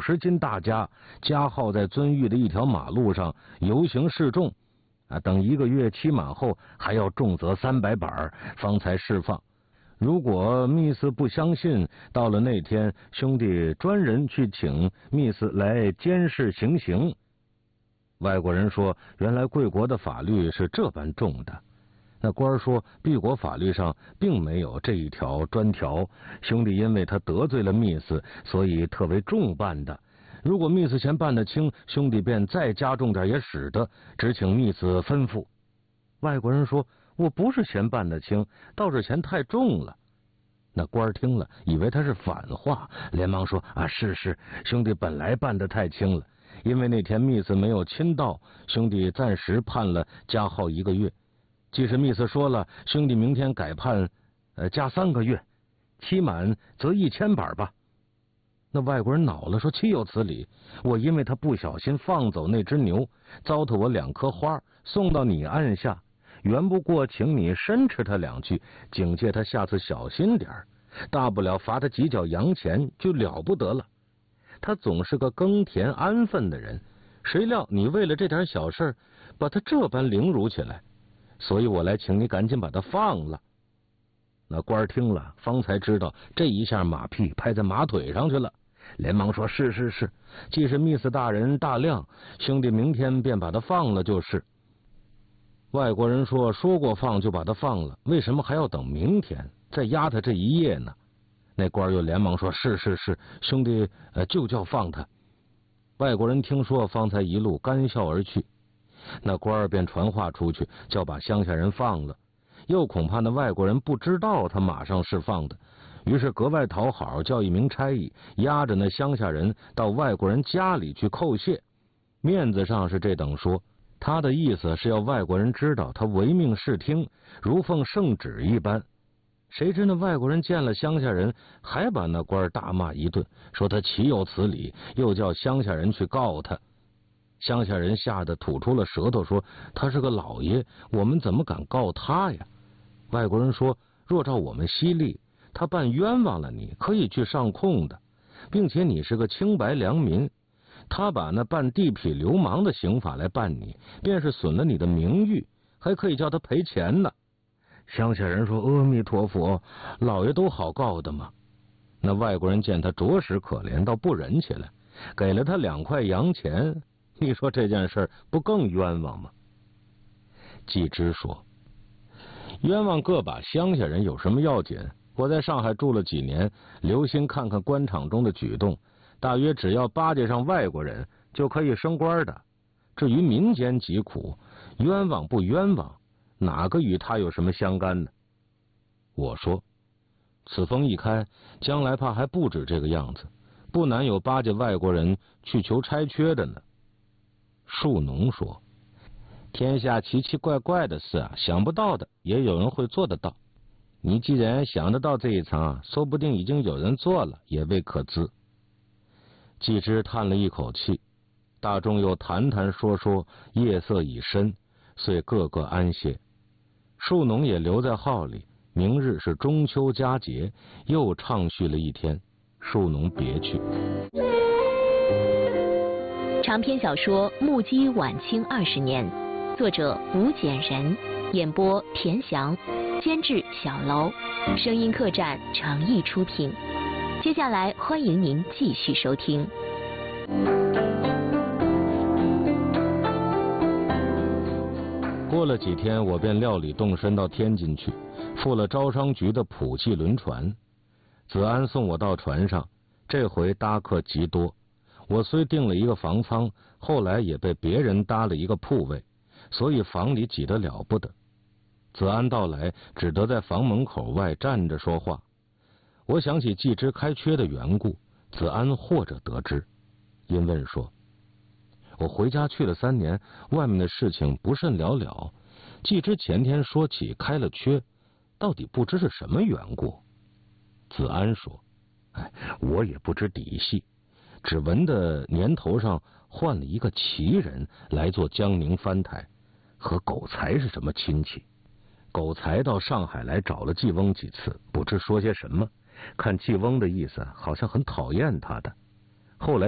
50斤大家加号在遵义的一条马路上游行示众，等1个月期满后，还要重责300板方才释放。如果密斯不相信，到了那天，兄弟专人去请密斯来监视行刑。外国人说，原来贵国的法律是这般重的。那官说，敝国法律上并没有这一条专条，兄弟因为他得罪了密斯，所以特为重办的。如果密斯嫌办得轻，兄弟便再加重点也使得，只请密斯吩咐。外国人说，我不是嫌办得轻，倒是嫌太重了。那官听了，以为他是反话，连忙说，是，兄弟本来办得太轻了，因为那天密斯没有亲到，兄弟暂时判了加号1个月。即使密斯说了，兄弟明天改判加3个月，期满则1000板吧。那外国人恼了，说，岂有此理，我因为他不小心放走那只牛，糟蹋我2颗花送到你案下，原不过请你申斥他2句，警戒他下次小心点，大不了罚他几角洋钱就了不得了。他总是个耕田安分的人，谁料你为了这点小事把他这般凌辱起来，所以我来请你赶紧把他放了。那官听了，方才知道这一下马屁拍在马腿上去了，连忙说，是，既是密斯大人大量，兄弟明天便把他放了就是。外国人说，说过放就把他放了，为什么还要等明天再压他这一夜呢？那官又连忙说，是，兄弟就叫放他。外国人听说，方才一路干笑而去。那官便传话出去，叫把乡下人放了，又恐怕那外国人不知道他马上释放的，于是格外讨好，叫一名差役押着那乡下人到外国人家里去叩谢。面子上是这等说，他的意思是要外国人知道他唯命是听，如奉圣旨一般。谁知那外国人见了乡下人，还把那官大骂一顿，说他岂有此理，又叫乡下人去告他。乡下人吓得吐出了舌头，说，他是个老爷，我们怎么敢告他呀？外国人说，若照我们犀利，他办冤枉了你，可以去上控的，并且你是个清白良民，他把那办地痞流氓的刑法来办你，便是损了你的名誉，还可以叫他赔钱呢。乡下人说，阿弥陀佛，老爷都好告的嘛。那外国人见他着实可怜，倒不忍起来，给了他2块洋钱。你说这件事不更冤枉吗？季之说，冤枉个把乡下人有什么要紧？我在上海住了几年，留心看看官场中的举动，大约只要巴结上外国人就可以升官的。至于民间疾苦，冤枉不冤枉，哪个与他有什么相干呢？我说，此风一开，将来怕还不止这个样子，不难有巴结外国人去求差缺的呢。树农说，天下奇奇怪怪的事想不到的也有人会做得到，你既然想得到这一层说不定已经有人做了，也未可知。季之叹了一口气，大众又谈谈说说，夜色已深，遂个个安歇。树农也留在号里，明日是中秋佳节，又畅叙了一天，树农别去。 长篇小说《目击晚清20年》，作者吴简人，演播田翔，监制小楼，声音客栈诚意出品。接下来欢迎您继续收听。 过了几天，我便料理动身到天津去，赴了招商局的普济轮船。子安送我到船上，这回搭客极多。我虽订了一个房舱，后来也被别人搭了一个铺位，所以房里挤得了不得。子安到来，只得在房门口外站着说话。我想起季之开缺的缘故，子安或者得知，因问说，我回家去了3年，外面的事情不甚了了，季之前天说起开了缺，到底不知是什么缘故。子安说，我也不知底细，只闻得年头上换了一个奇人来做江宁藩台，和狗才是什么亲戚。狗才到上海来找了季翁几次，不知说些什么，看季翁的意思好像很讨厌他的。后来